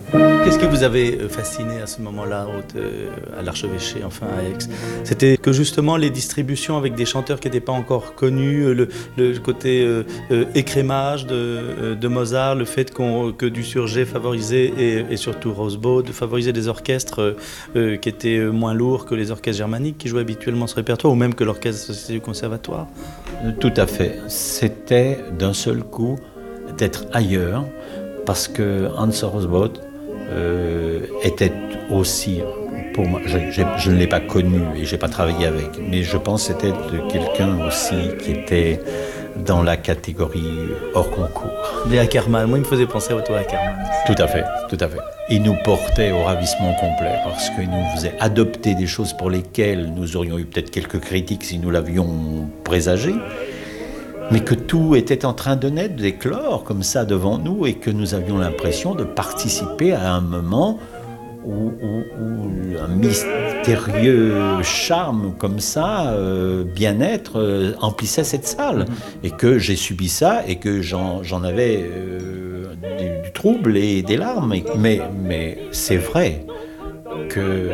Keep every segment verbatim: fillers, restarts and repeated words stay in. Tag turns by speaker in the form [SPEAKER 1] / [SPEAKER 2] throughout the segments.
[SPEAKER 1] Qu'est-ce qui vous avait fasciné à ce moment-là à l'archevêché, enfin à Aix? C'était que justement les distributions avec des chanteurs qui n'étaient pas encore connus, le, le côté euh, euh, écrémage de, euh, de Mozart, le fait qu'on, que Dusurgé favorisait, et, et surtout Rosbaud, de favoriser des orchestres euh, qui étaient moins lourds que les orchestres germaniques qui jouaient habituellement ce répertoire, ou même que l'orchestre du conservatoire.
[SPEAKER 2] Tout à fait. C'était d'un seul coup d'être ailleurs, parce que Hans Rosbaud Euh, était aussi, pour moi, je, je, je ne l'ai pas connu et je n'ai pas travaillé avec, mais je pense que c'était quelqu'un aussi qui était dans la catégorie hors concours.
[SPEAKER 1] Les Ackermann, moi il me faisait penser au Ackermann.
[SPEAKER 2] Tout à fait, tout à fait. Il nous portait au ravissement complet parce qu'il nous faisait adopter des choses pour lesquelles nous aurions eu peut-être quelques critiques si nous l'avions présagé, mais que tout était en train de naître, d'éclore comme ça devant nous et que nous avions l'impression de participer à un moment où, où, où un mystérieux charme comme ça, euh, bien-être, euh, emplissait cette salle. Mmh. Et que j'ai subi ça et que j'en, j'en avais euh, du, du trouble et des larmes. Mais, mais c'est vrai que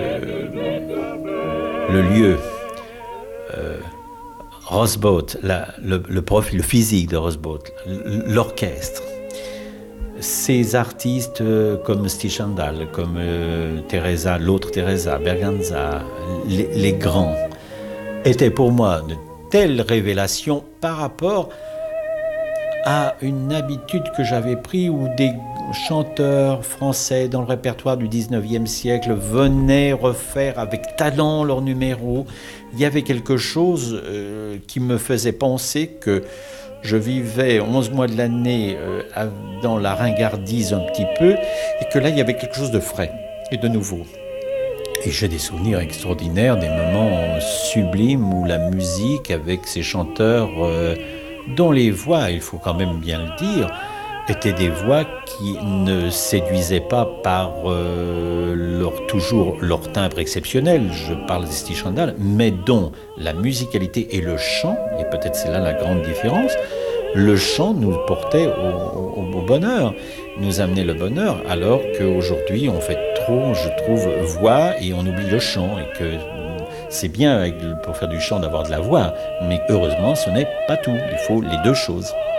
[SPEAKER 2] le lieu... Euh, Rosbaud, la, le, le profil, le physique de Rosbaud, l'orchestre, ces artistes comme Stichandal, comme euh, Teresa, l'autre Teresa, Berganza, les, les grands, étaient pour moi de telles révélations par rapport à une habitude que j'avais prise où des chanteurs français dans le répertoire du dix-neuvième siècle venaient refaire avec talent leurs numéros. Il y avait quelque chose euh, qui me faisait penser que je vivais onze mois de l'année euh, dans la ringardise un petit peu et que là, il y avait quelque chose de frais et de nouveau. Et j'ai des souvenirs extraordinaires, des moments sublimes où la musique avec ces chanteurs euh, dont les voix, il faut quand même bien le dire, étaient des voix qui ne séduisaient pas par euh, leur, toujours leur timbre exceptionnel, je parle des Stichandal, mais dont la musicalité et le chant, et peut-être c'est là la grande différence, le chant nous portait au, au, au bonheur, nous amenait le bonheur, alors qu'aujourd'hui on fait trop, je trouve, voix et on oublie le chant, et que c'est bien pour faire du chant d'avoir de la voix, mais heureusement ce n'est pas tout, il faut les deux choses.